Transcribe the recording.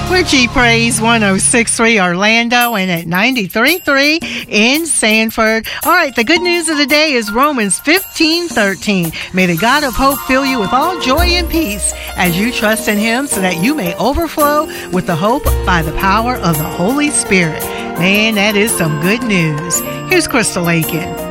We're G-Praise 106.3 Orlando and at 93.3 in Sanford. All right, the good news of the day is Romans 15:13. May the God of hope fill you with all joy and peace as you trust in Him so that you may overflow with the hope by the power of the Holy Spirit. Man, that is some good news. Here's Crystal Aiken.